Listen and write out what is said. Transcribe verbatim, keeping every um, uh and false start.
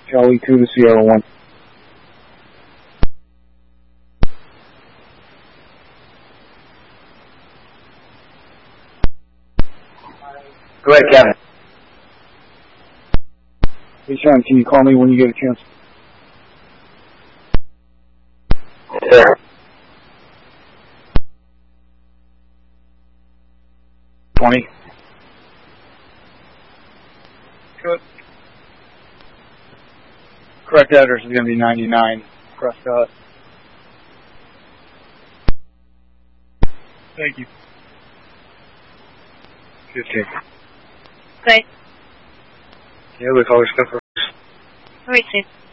Charlie two to Sierra one. Go ahead, Kevin. Hey, Sean, can you call me when you get a chance? Yes, sir. twenty. Good. Correct address is going to be ninety-nine Prescott. Thank you. fifteen. Great. Yeah, we call her stuff. Received.